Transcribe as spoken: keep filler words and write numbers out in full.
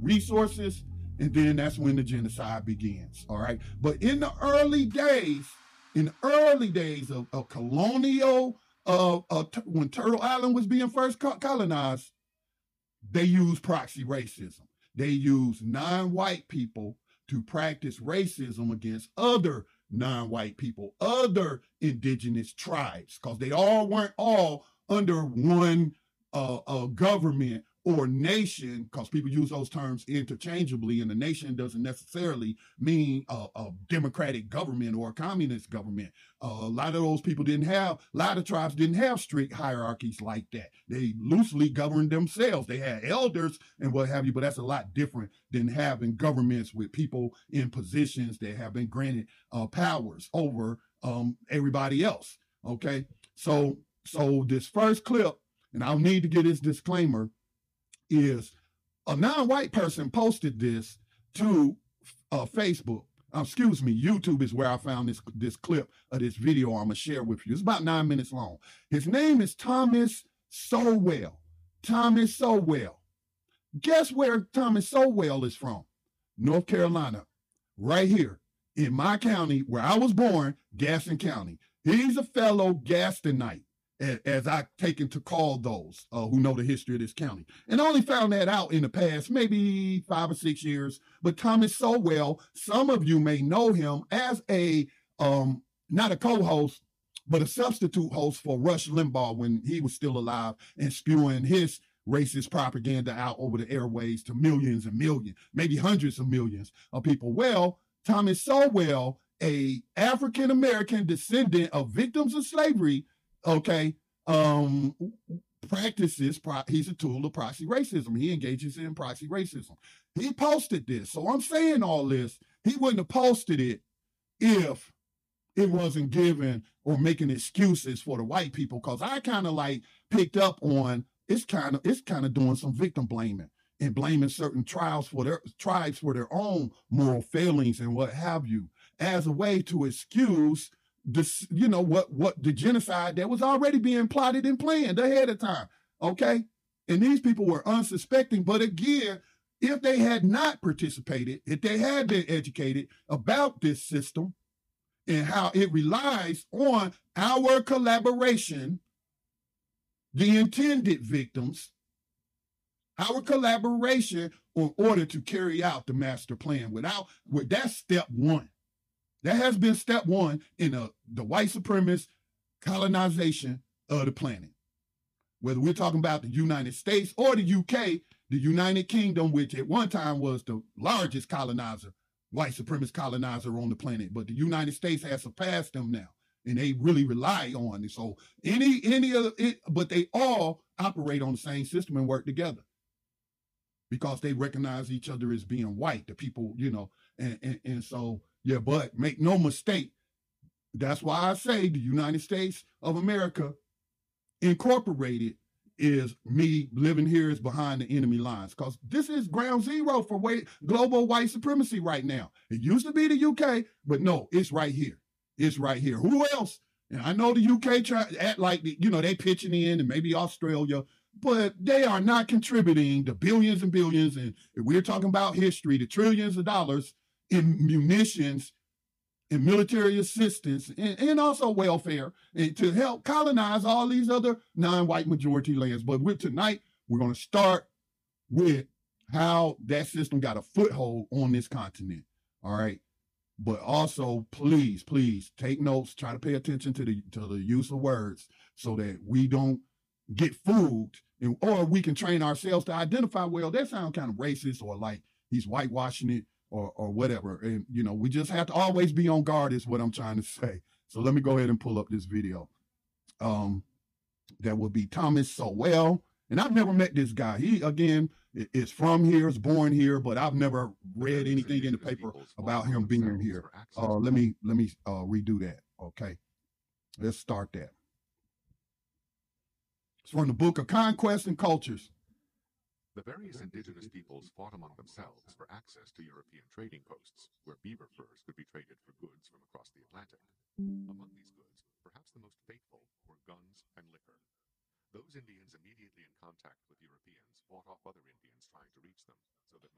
resources, and then that's when the genocide begins, all right? But in the early days, in the early days of, of colonial, uh, uh, when Turtle Island was being first colonized, they used proxy racism. They used non-white people to practice racism against other non-white people, other indigenous tribes, because they all weren't all under one uh, uh, government or nation, because people use those terms interchangeably, and a nation doesn't necessarily mean a, a democratic government or a communist government. Uh, a lot of those people didn't have, a lot of tribes didn't have strict hierarchies like that. They loosely governed themselves. They had elders and what have you, but that's a lot different than having governments with people in positions that have been granted uh, powers over um, everybody else, okay? So, so this first clip, and I'll need to get this disclaimer, is a non-white person posted this to uh, Facebook. Uh, excuse me, YouTube is where I found this, this clip of this video I'm going to share with you. It's about nine minutes long. His name is Thomas Sowell. Thomas Sowell. Guess where Thomas Sowell is from? North Carolina, right here in my county where I was born, Gaston County. He's a fellow Gastonite, as I taken to call those uh, who know the history of this county. And I only found that out in the past, maybe five or six years. But Thomas Sowell, some of you may know him as a, um, not a co-host, but a substitute host for Rush Limbaugh when he was still alive and spewing his racist propaganda out over the airways to millions and millions, maybe hundreds of millions of people. Well, Thomas Sowell, a African-American descendant of victims of slavery, okay, um, practices, pro he's a tool of proxy racism. He engages in proxy racism. He posted this. So I'm saying all this, he wouldn't have posted it if it wasn't given or making excuses for the white people, because I kind of like picked up on it's kind of it's kind of doing some victim blaming and blaming certain tribes for their tribes for their own moral failings and what have you, as a way to excuse this, you know, what what the genocide that was already being plotted and planned ahead of time. Okay. And these people were unsuspecting. But again, if they had not participated, if they had been educated about this system and how it relies on our collaboration, the intended victims, our collaboration in order to carry out the master plan. Without, with that's step one. That has been step one in a, the white supremacist colonization of the planet. Whether we're talking about the United States or the U K, the United Kingdom, which at one time was the largest colonizer, white supremacist colonizer on the planet, but the United States has surpassed them now, and they really rely on it. So any any of it, but they all operate on the same system and work together because they recognize each other as being white. The people, you know, and and, and so yeah. But make no mistake, that's why I say the United States of America Incorporated is me living here is behind the enemy lines, because this is ground zero for white, global white supremacy right now. It used to be the U K, but no, it's right here. It's right here. Who else? And I know the U K try act like, you know, they pitching in, and maybe Australia, but they are not contributing the billions and billions. And if we're talking about history, the trillions of dollars in munitions and military assistance and, and also welfare, and to help colonize all these other non-white majority lands. But with tonight, we're going to start with how that system got a foothold on this continent. All right. But also, please, please take notes, try to pay attention to the to the use of words so that we don't get fooled, and, or we can train ourselves to identify, well, that sounds kind of racist, or like he's whitewashing it, or or whatever. And, you know, we just have to always be on guard is what I'm trying to say. So let me go ahead and pull up this video. Um, that will be Thomas Sowell. And I've never met this guy. He, again, is from here, is born here, but I've never read anything in the paper about him being here. Uh, let me let me uh, redo that. Okay, let's start that. It's from the book of Conquest and Cultures. The various indigenous peoples fought among themselves for access to European trading posts, where beaver furs could be traded for goods from across the Atlantic. Among these goods, perhaps the most fateful were guns and liquor. Those Indians immediately in contact with Europeans fought off other Indians trying to reach them, so that